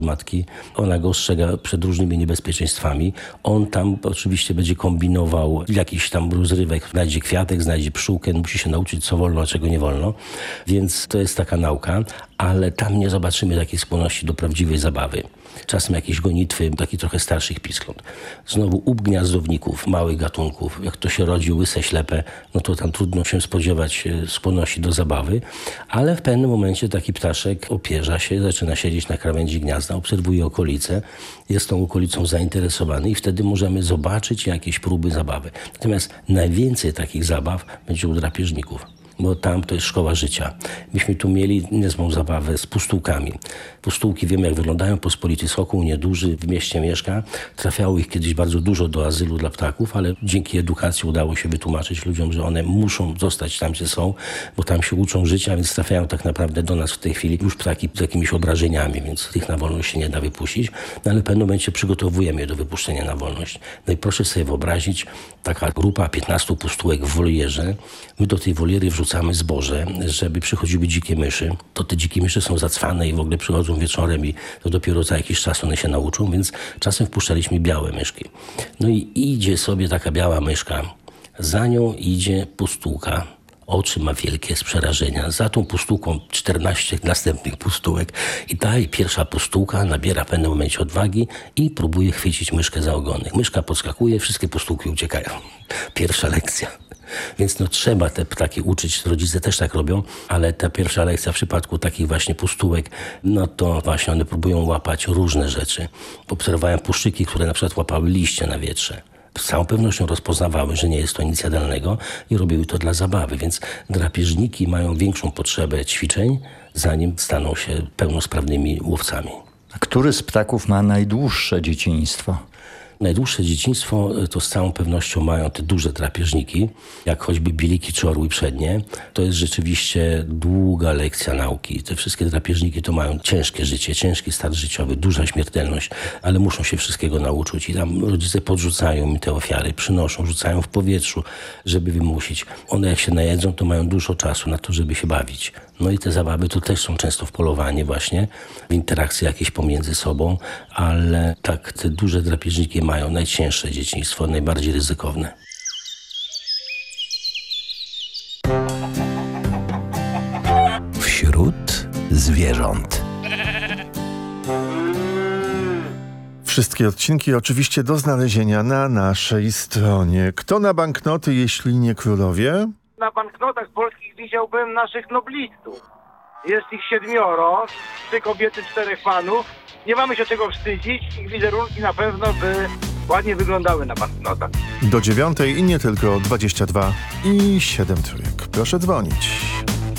matki. Ona go ostrzega przed różnymi niebezpieczeństwami. On tam oczywiście będzie kombinował jakiś tam rozrywek, znajdzie kwiatek, znajdzie pszczółkę, musi się nauczyć, co wolno, a czego nie wolno. Więc to jest taka nauka, ale tam nie zobaczymy takiej skłonności do prawdziwej zabawy. Czasem jakieś gonitwy, taki trochę starszych piskląt. Znowu łup gniazdowników, małych gatunków. Jak to się rodzi łyse, ślepe, no to tam trudno się spodziewać skłonności do zabawy, ale w pewnym momencie taki ptaszek opierza się, zaczyna siedzieć na krawędzi gniazda, obserwuje okolice, jest tą okolicą zainteresowany i wtedy możemy zobaczyć jakieś próby zabawy. Natomiast najwięcej takich zabaw będzie u drapieżników, bo tam to jest szkoła życia. Myśmy tu mieli niezłą zabawę z pustułkami. Pustułki, wiemy jak wyglądają, pospolity sokół, nieduży, w mieście mieszka. Trafiało ich kiedyś bardzo dużo do azylu dla ptaków, ale dzięki edukacji udało się wytłumaczyć ludziom, że one muszą zostać tam, gdzie są, bo tam się uczą życia, więc trafiają tak naprawdę do nas w tej chwili już ptaki z jakimiś obrażeniami, więc tych na wolność się nie da wypuścić, no ale w pewnym momencie przygotowujemy je do wypuszczenia na wolność. No i proszę sobie wyobrazić, taka grupa 15 pustułek w wolierze, my do tej woliery wrzucamy zboże, żeby przychodziły dzikie myszy. To te dzikie myszy są zacwane i w ogóle przychodzą wieczorem i to dopiero za jakiś czas one się nauczą, więc czasem wpuszczaliśmy białe myszki. No i idzie sobie taka biała myszka, za nią idzie pustułka. Oczy ma wielkie z przerażenia. Za tą pustułką 14 następnych pustułek. I ta pierwsza pustułka nabiera w pewnym momencie odwagi i próbuje chwycić myszkę za ogonek. Myszka podskakuje, wszystkie pustułki uciekają. Pierwsza lekcja. Więc no trzeba te ptaki uczyć, rodzice też tak robią, ale ta pierwsza lekcja w przypadku takich właśnie pustułek, no to właśnie one próbują łapać różne rzeczy. Obserwowałem puszczyki, które na przykład łapały liście na wietrze. Z całą pewnością rozpoznawały, że nie jest to nic jadalnego i robiły to dla zabawy, więc drapieżniki mają większą potrzebę ćwiczeń, zanim staną się pełnosprawnymi łowcami. A który z ptaków ma najdłuższe dzieciństwo? Najdłuższe dzieciństwo to z całą pewnością mają te duże drapieżniki, jak choćby biliki czy orły przednie. To jest rzeczywiście długa lekcja nauki. Te wszystkie drapieżniki to mają ciężkie życie, ciężki start życiowy, duża śmiertelność, ale muszą się wszystkiego nauczyć. I tam rodzice podrzucają im te ofiary, przynoszą, rzucają w powietrzu, żeby wymusić. One jak się najedzą, to mają dużo czasu na to, żeby się bawić. No i te zabawy to też są często w polowanie właśnie, w interakcje jakieś pomiędzy sobą, ale tak te duże drapieżniki mają najcięższe dzieciństwo, najbardziej ryzykowne. Wśród zwierząt. Wszystkie odcinki oczywiście do znalezienia na naszej stronie. Kto na banknoty, jeśli nie królowie? Na banknotach polskich widziałbym naszych noblistów. Jest ich 7, 3 kobiety, 4 panów. Nie mamy się czego wstydzić. Ich wizerunki na pewno by ładnie wyglądały na banknotach. Do 9 i nie tylko 22 i 7 trójek. Proszę dzwonić.